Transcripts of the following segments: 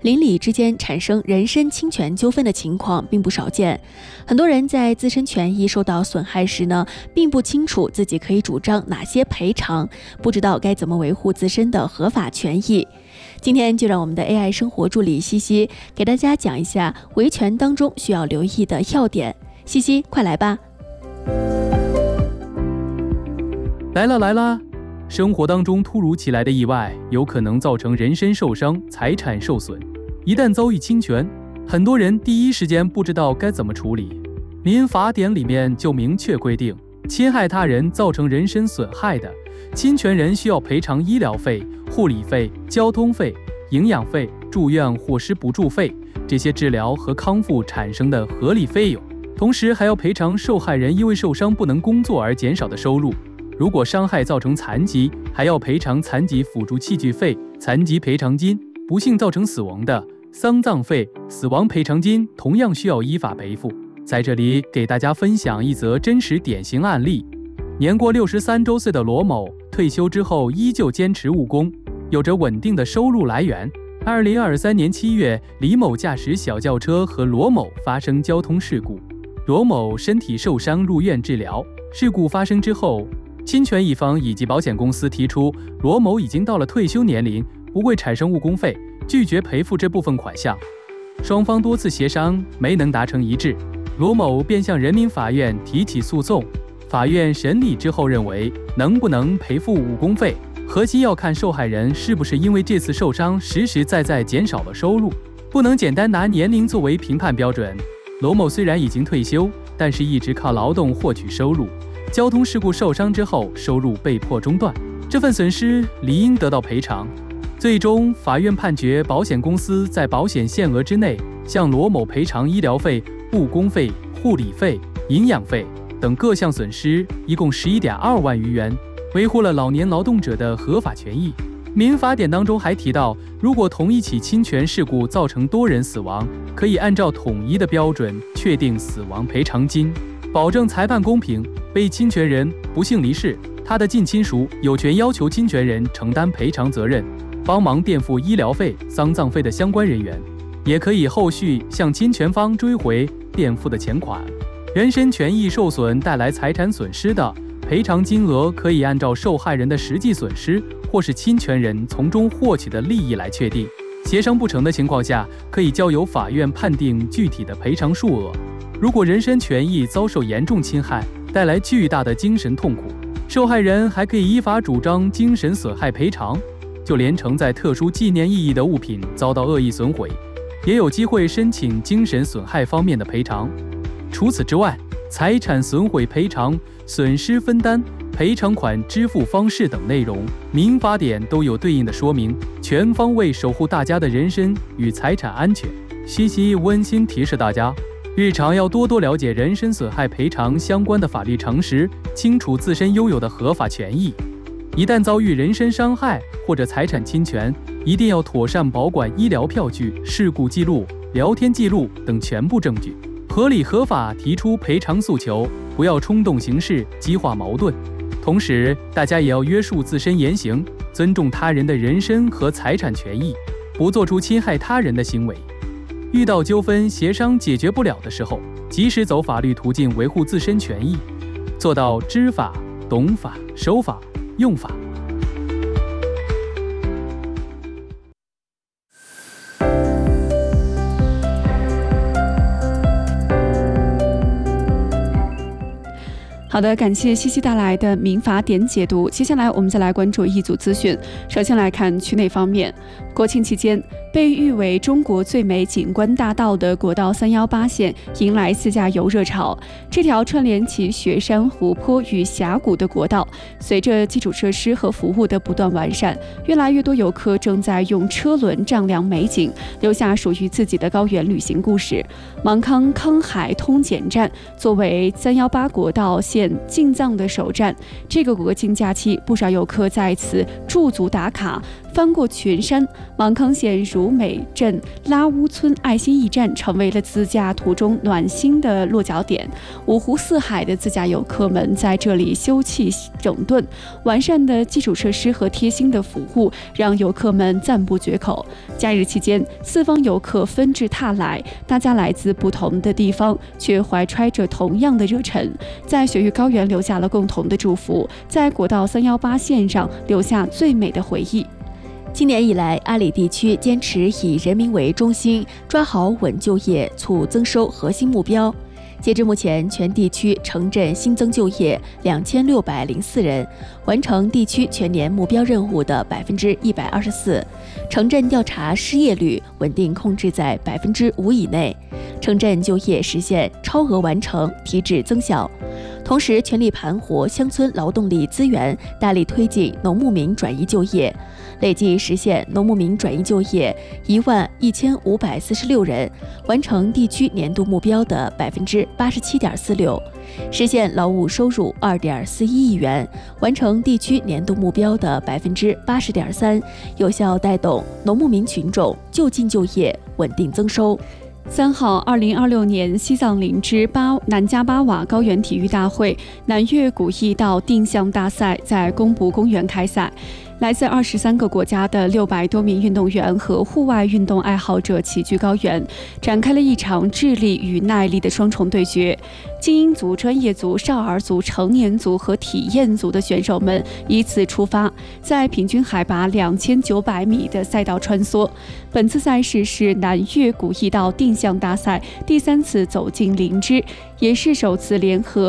邻里之间产生人身侵权纠纷的情况并不少见。很多人在自身权益受到损害时呢，并不清楚自己可以主张哪些赔偿，不知道该怎么维护自身的合法权益。今天就让我们的 AI 生活助理西西给大家讲一下维权当中需要留意的要点。西西，快来吧！ 来啦！生活当中突如其来的意外，有可能造成人身受伤、财产受损。一旦遭遇侵权，很多人第一时间不知道该怎么处理。民法典里面就明确规定，侵害他人造成人身损害的，侵权人需要赔偿医疗费、护理费、交通费、营养费、住院或是补助费这些治疗和康复产生的合理费用，同时还要赔偿受害人因为受伤不能工作而减少的收入。如果伤害造成残疾，还要赔偿残疾辅助器具费、残疾赔偿金；不幸造成死亡的，丧葬费、死亡赔偿金同样需要依法赔付。在这里给大家分享一则真实典型案例。年过63周岁的罗某，退休之后依旧坚持务工，有着稳定的收入来源。2023年7月，李某驾驶小轿车和罗某发生交通事故，罗某身体受伤入院治疗。事故发生之后，侵权一方以及保险公司提出，罗某已经到了退休年龄，不会产生误工费，拒绝赔付这部分款项。双方多次协商没能达成一致，罗某便向人民法院提起诉讼。法院审理之后认为，能不能赔付误工费，核心要看受害人是不是因为这次受伤实实在在减少了收入，不能简单拿年龄作为评判标准。罗某虽然已经退休，但是一直靠劳动获取收入。交通事故受伤之后，收入被迫中断，这份损失理应得到赔偿。最终，法院判决保险公司在保险限额之内向罗某赔偿医疗费、误工费、护理费、营养费等各项损失，一共11.2万余元，维护了老年劳动者的合法权益。民法典当中还提到，如果同一起侵权事故造成多人死亡，可以按照统一的标准确定死亡赔偿金，保证裁判公平。被侵权人不幸离世，他的近亲属有权要求侵权人承担赔偿责任，帮忙垫付医疗费、丧葬费的相关人员，也可以后续向侵权方追回垫付的钱款。人身权益受损带来财产损失的，赔偿金额可以按照受害人的实际损失或是侵权人从中获取的利益来确定。协商不成的情况下，可以交由法院判定具体的赔偿数额。如果人身权益遭受严重侵害，带来巨大的精神痛苦，受害人还可以依法主张精神损害赔偿，就连承载特殊纪念意义的物品遭到恶意损毁，也有机会申请精神损害方面的赔偿。除此之外，财产损毁赔偿、损失分担、赔偿款支付方式等内容，民法典都有对应的说明，全方位守护大家的人身与财产安全。西西温馨提示大家，日常要多多了解人身损害赔偿相关的法律常识，清楚自身拥有的合法权益。一旦遭遇人身伤害或者财产侵权，一定要妥善保管医疗票据、事故记录、聊天记录等全部证据，合理合法提出赔偿诉求，不要冲动行事，激化矛盾。同时，大家也要约束自身言行，尊重他人的人身和财产权益，不做出侵害他人的行为。遇到纠纷协商解决不了的时候，及时走法律途径维护自身权益，做到知法、懂法、守法、用法。 好的，感谢西西带来的民法典解读。接下来我们再来关注一组资讯。首先来看区内方面，国庆期间，被誉为中国最美景观大道的国道318线迎来自驾游热潮。这条串联起雪山、湖泊与峡谷的国道，随着基础设施和服务的不断完善，越来越多游客正在用车轮丈量美景，留下属于自己的高原旅行故事。芒康康海通检站作为318国道线进藏的首站，这个国庆假期，不少游客在此驻足打卡，翻过群山， 芒康县如美镇拉乌村爱心驿站成为了自驾途中暖心的落脚点。五湖四海的自驾游客们在这里休憩整顿，完善的基础设施和贴心的服务让游客们赞不绝口。假日期间，四方游客纷至沓来，大家来自不同的地方，却怀揣着同样的热忱，在雪域高原留下了共同的祝福，在国道318线上留下最美的回忆。 今年以来，阿里地区坚持以人民为中心，抓好稳就业、促增收核心目标。截至目前，全地区城镇新增就业2604人，完成地区全年目标任务的124%。城镇调查失业率稳定控制在5%以内，城镇就业实现超额完成，提质增效。同时，全力盘活乡村劳动力资源，大力推进农牧民转移就业，累计实现农牧民转移就业11546人，完成地区年度目标的87.46%，实现劳务收入2.41亿元，完成地区年度目标的80.3%，有效带动农牧民群众就近就业，稳定增收。 3号，2026年西藏林芝南迦巴瓦高原体育大会南越古驿道定向大赛在公布公园开赛。来自23个国家的600多名运动员和户外运动爱好者齐聚高原，展开了一场智力与耐力的双重对决。精英组、专业组、少儿组、成年组和体验组的选手们依次出发，在平均海拔2900米的赛道穿梭。本次赛事是南越古驿道定向大赛第3次走进林芝，也是首次联合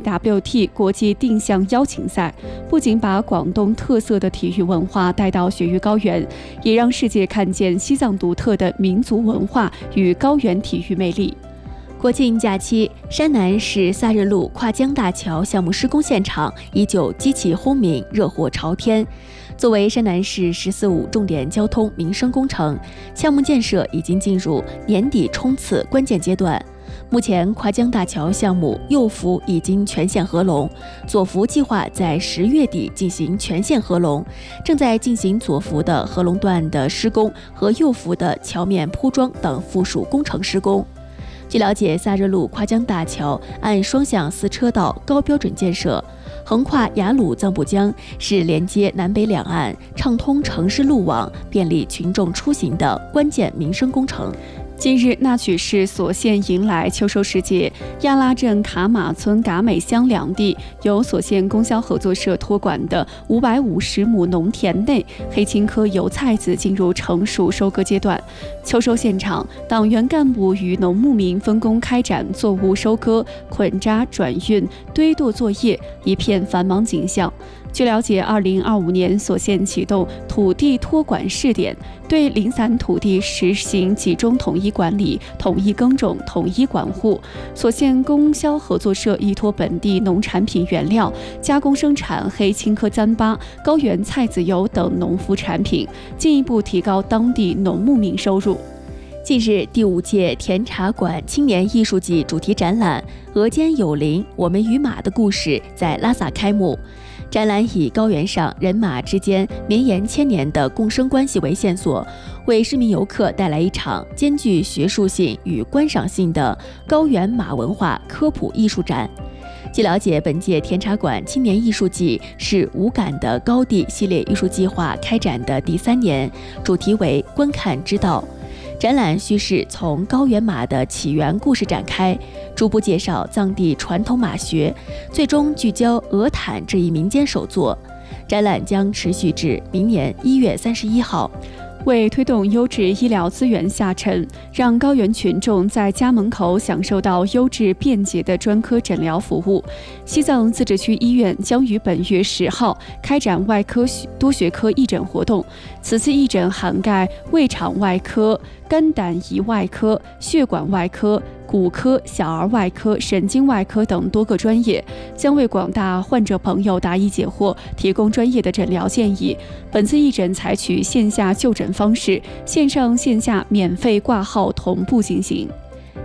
PWT 国际定向邀请赛，不仅把广东特色的体育文化带到雪域高原，也让世界看见西藏独特的民族文化与高原体育魅力。 国庆假期，山南市萨热路跨江大桥项目施工现场依旧激起轰鸣，热火朝天。作为山南市“14+5”重点交通民生工程，项目建设已经进入年底冲刺关键阶段。目前，跨江大桥项目右幅已经全线合龙，左幅计划在10月底进行全线合龙，正在进行左幅的合龙段的施工和右幅的桥面铺装等附属工程施工。据了解，萨热路跨江大桥按双向4车道高标准建设，横跨雅鲁藏布江，是连接南北两岸、畅通城市路网、便利群众出行的关键民生工程。 近日，那曲市所县迎来秋收时节，亚拉镇卡马村嘎美乡两地由所县供销合作社托管的550亩农田内，黑青稞油菜籽进入成熟收割阶段。秋收现场，党员干部与农牧民分工开展作物收割、捆扎、转运、堆垛作业，一片繁忙景象。据了解，2025年所县启动土地托管试点，对零散土地实行集中统一管理、统一耕种、统一管护。所县供销合作社依托本地农产品原料，加工生产黑青稞糌粑、高原菜籽油等农副产品，进一步提高当地农牧民收入。 近日，第5届甜茶馆青年艺术季主题展览《额间有灵：我们与马的故事》在拉萨开幕。展览以高原上人马之间绵延千年的共生关系为线索，为市民游客带来一场兼具学术性与观赏性的高原马文化科普艺术展。据了解，本届甜茶馆青年艺术季是无感的高地系列艺术计划开展的第3年，主题为观看之道。展览叙事从高原马的起源故事展开，逐步介绍藏地传统马学，最终聚焦额坦这一民间手作。展览将持续至明年1月31号。 为推动优质医疗资源下沉，让高原群众在家门口享受到优质便捷的专科诊疗服务，西藏自治区医院将于本月10号开展外科多学科义诊活动。此次义诊涵盖胃肠外科、肝胆胰外科、血管外科、骨科、小儿外科、神经外科等多个专业，将为广大患者朋友答疑解惑，提供专业的诊疗建议。本次义诊采取线下就诊方式，线上线下免费挂号同步进行。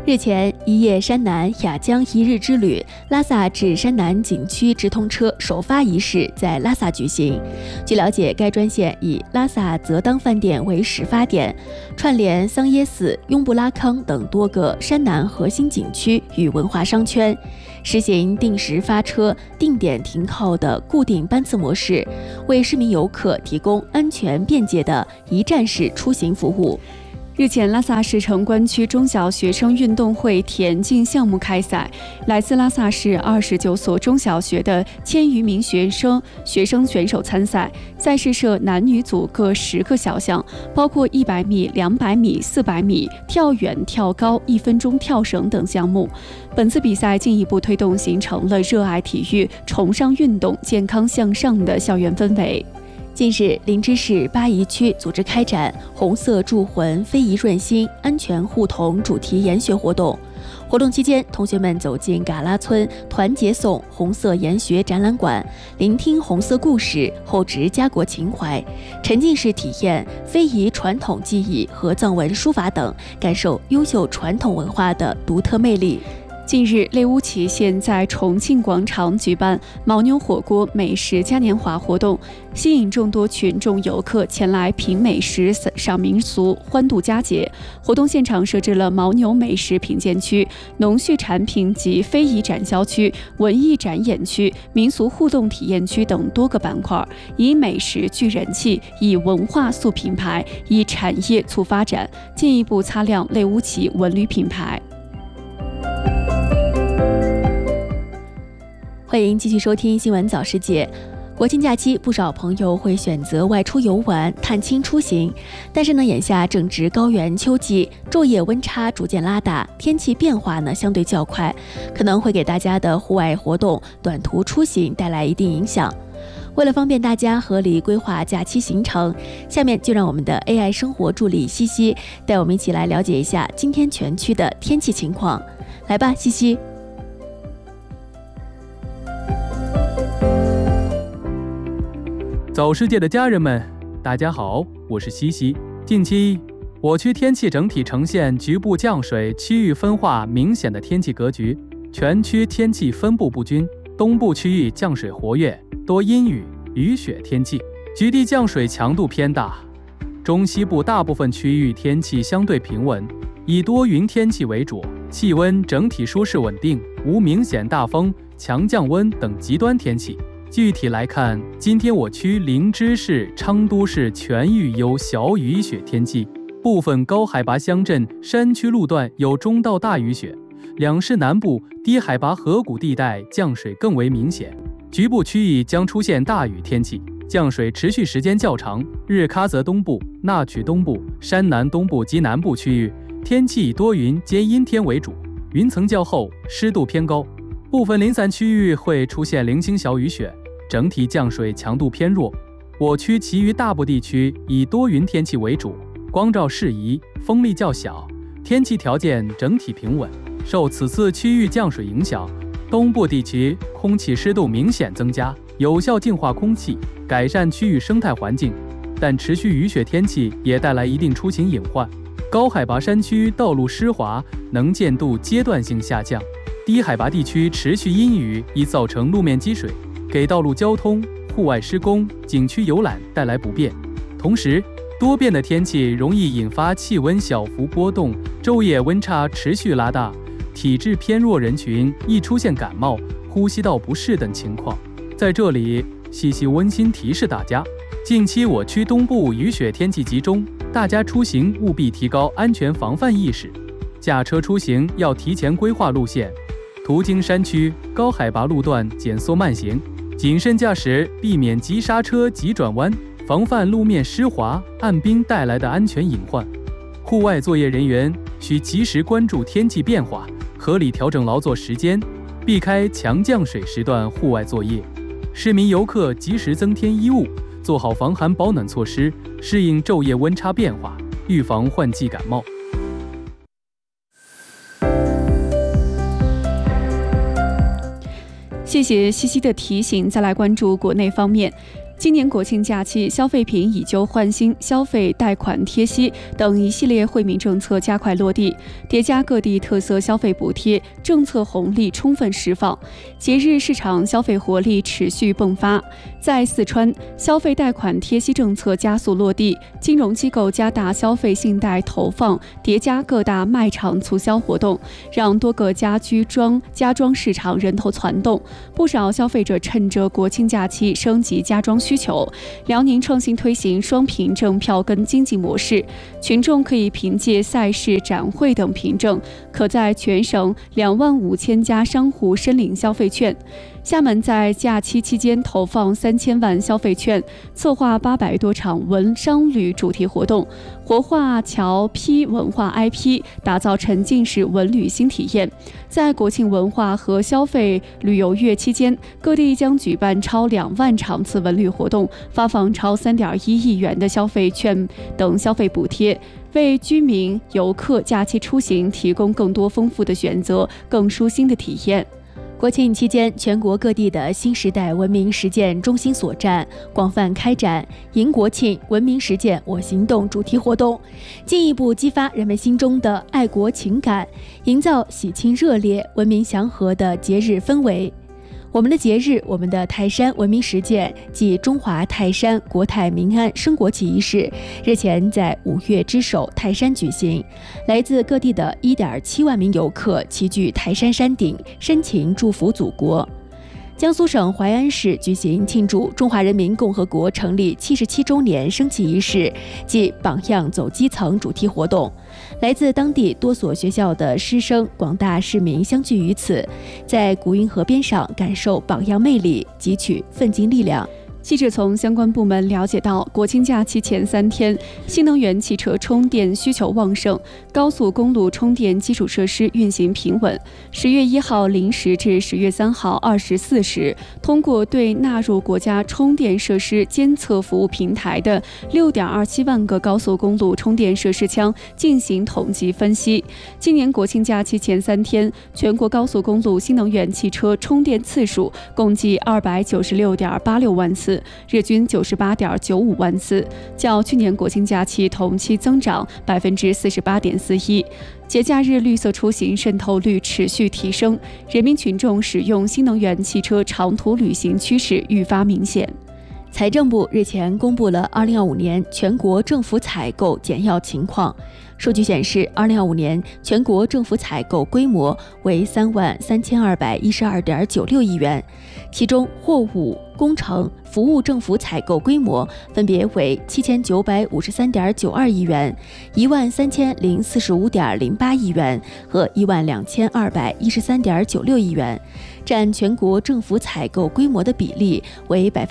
日前，一夜山南雅江一日之旅拉萨至山南景区直通车首发仪式在拉萨举行。据了解，该专线以拉萨泽当饭店为始发点，串联桑耶寺、雍布拉康等多个山南核心景区与文化商圈，实行定时发车、定点停靠的固定班次模式，为市民游客提供安全便捷的一站式出行服务。 日前，拉萨市城关区中小学生运动会田径项目开赛，来自拉萨市29所中小学的1000余名学生选手参赛。赛事设男女组各10个小项，包括100米、200米、400米、跳远、跳高、1分钟跳绳等项目。本次比赛进一步推动形成了热爱体育、崇尚运动、健康向上的校园氛围。 近日，林芝市巴宜区组织开展红色铸魂非遗润心安全互同主题研学活动。活动期间，同学们走进嘎拉村团结颂红色研学展览馆，聆听红色故事，厚植家国情怀，沉浸式体验非遗传统技艺和藏文书法等，感受优秀传统文化的独特魅力。 近日，类乌旗县在重庆广场举办牦牛火锅美食嘉年华活动，吸引众多群众游客前来品美食、赏民俗、欢度佳节。活动现场设置了牦牛美食品鉴区、农畜产品及非遗展销区、文艺展演区、民俗互动体验区等多个板块，以美食聚人气，以文化塑品牌，以产业促发展，进一步擦亮类乌旗文旅品牌。 欢迎继续收听新闻早世界。国庆假期，不少朋友会选择外出游玩、探亲出行，但是呢，眼下正值高原秋季，昼夜温差逐渐拉大，天气变化呢相对较快，可能会给大家的户外活动、短途出行带来一定影响。为了方便大家合理规划假期行程，下面就让我们的 AI 生活助理西西带我们一起来了解一下今天全区的天气情况。来吧，西西。 早世界的家人们，大家好，我是西西。近期我区天气整体呈现局部降水、区域分化明显的天气格局，全区天气分布不均，东部区域降水活跃，多阴雨、雨雪天气，局地降水强度偏大。中西部大部分区域天气相对平稳，以多云天气为主，气温整体舒适稳定，无明显大风、强降温等极端天气。具体来看，今天我区林芝市、昌都市全域有小雨雪天气，部分高海拔乡镇、山区路段有中到大雨雪，两市南部低海拔河谷地带降水更为明显，局部区域将出现大雨天气，降水持续时间较长。日喀则东部、那曲东部、山南东部及南部区域天气以多云兼阴天为主，云层较厚，湿度偏高，部分零散区域会出现零星小雨雪，整体降水强度偏弱。我区其余大部地区以多云天气为主，光照适宜，风力较小，天气条件整体平稳。受此次区域降水影响，东部地区空气湿度明显增加，有效净化空气，改善区域生态环境，但持续雨雪天气也带来一定出行隐患。高海拔山区道路湿滑，能见度阶段性下降，低海拔地区持续阴雨易造成路面积水，给道路交通、户外施工、景区游览带来不便。同时，多变的天气容易引发气温小幅波动，昼夜温差持续拉大，体质偏弱人群易出现感冒、呼吸道不适等情况。在这里，西西温馨提示大家，近期我区东部雨雪天气集中，大家出行务必提高安全防范意识，驾车出行要提前规划路线，途经山区、高海拔路段减速慢行，谨慎驾驶，避免急刹车、急转弯，防范路面湿滑、暗冰带来的安全隐患。户外作业人员需及时关注天气变化，合理调整劳作时间，避开强降水时段户外作业。市民游客及时增添衣物，做好防寒保暖措施，适应昼夜温差变化，预防换季感冒。 谢谢西西的提醒，再来关注国内方面。 今年国庆假期，消费品以旧换新、消费贷款贴息等一系列惠民政策加快落地，叠加各地特色消费补贴，政策红利充分释放，节日市场消费活力持续迸发。在四川，消费贷款贴息政策加速落地，金融机构加大消费信贷投放，叠加各大卖场促销活动，让多个家装市场人头攒动，不少消费者趁着国庆假期升级家装需求。辽宁创新推行双凭证票根经济模式，群众可以凭借赛事、展会等凭证，可在全省25000家商户申领消费券。厦门在假期期间投放3000万消费券，策划800多场文商旅主题活动，活化侨批文化 IP， 打造沉浸式文旅新体验。在国庆文化和消费旅游月期间，各地将举办超2万场次文旅活动，发放超3.1亿元的消费券等消费补贴，为居民、游客假期出行提供更多丰富的选择，更舒心的体验。 国庆期间，全国各地的新时代文明实践中心所站广泛开展迎国庆文明实践我行动主题活动，进一步激发人们心中的爱国情感，营造喜庆热烈、文明祥和的节日氛围。我们的节日，我们的泰山文明实践暨中华泰山国泰民安升国旗仪式日前在5月之首泰山举行，来自各地的1.7万名游客齐聚泰山山顶，深情祝福祖国。江苏省淮安市举行庆祝中华人民共和国成立77周年升旗仪式暨榜样走基层主题活动，来自当地多所学校的师生、广大市民相聚于此，在古运河边上感受榜样魅力，汲取奋进力量。 记者从相关部门了解到，国庆假期前3天，新能源汽车充电需求旺盛，高速公路充电基础设施运行平稳。10月1号0时至10月3号24时，通过对纳入国家充电设施监测服务平台的6.27万个高速公路充电设施腔进行统计分析。今年国庆假期前3天，全国高速公路新能源汽车充电次数共计296.86万次，日均98.95万次，较去年国庆假期同期增长48.41%。节假日绿色出行渗透率持续提升，人民群众使用新能源汽车长途旅行趋势愈发明显。 财政部日前公布了2025年全国政府采购简要情况。数据显示，2025年全国政府采购规模为33212.96亿元，其中货物、工程、服务政府采购规模分别为7953.92亿元、13045.08亿元和12213.96亿元，占全国政府采购规模的比例为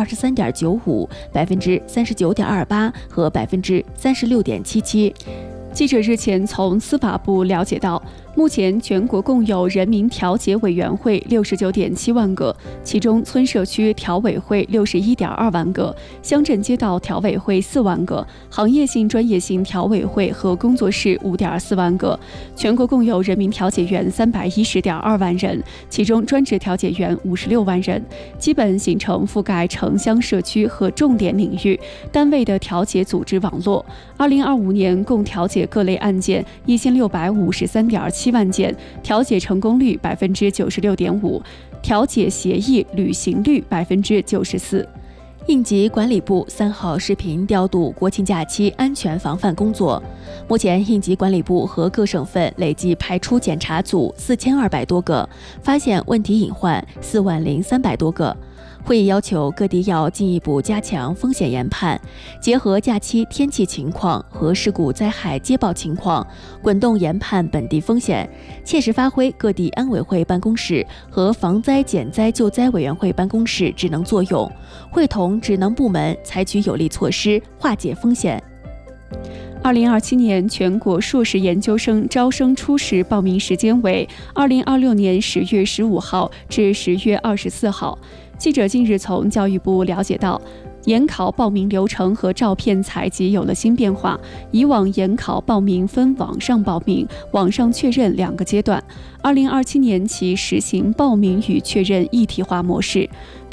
23.95%、39.28%和36.77%。 记者日前从司法部了解到，目前全国共有人民调解委员会69.7万个，其中村社区调委会61.2万个，乡镇街道调委会4万个，行业性专业性调委会和工作室5.4万个。全国共有人民调解员310.2万人，其中专职调解员56万人，基本形成覆盖城乡社区和重点领域单位的调解组织网络。2025年共调解各类案件1653.7万件，调解成功率96.5%，调解协议履行率94%。 应急管理部3号视频调度国庆假期安全防范工作。目前，应急管理部和各省份累计派出检查组4200多个，发现问题隐患40300多个。会议要求各地要进一步加强风险研判，结合假期天气情况和事故灾害接报情况，滚动研判本地风险，切实发挥各地安委会办公室和防灾减灾救灾委员会办公室职能作用，会同职能部门采取有力措施，化解风险。 2027年全国硕士研究生招生初试报名时间为2026年10月15号至10月24号。记者近日从教育部了解到，研考报名流程和照片采集有了新变化，以往研考报名分网上报名、网上确认2个阶段，2027年起实行报名与确认一体化模式。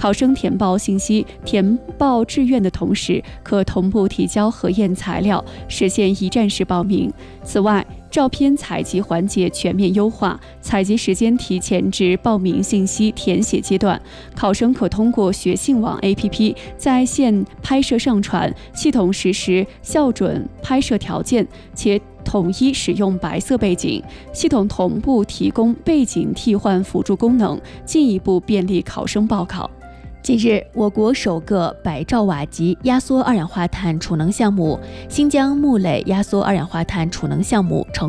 考生填报信息、填报志愿的同时，可同步提交核验材料，实现一站式报名。此外，照片采集环节全面优化，采集时间提前至报名信息填写阶段。考生可通过学信网 APP 在线拍摄上传，系统实时校准拍摄条件，且统一使用白色背景，系统同步提供背景替换辅助功能，进一步便利考生报考。 近日，我国首个百兆瓦级压缩二氧化碳储能项目——新疆木垒压缩二氧化碳储能项目成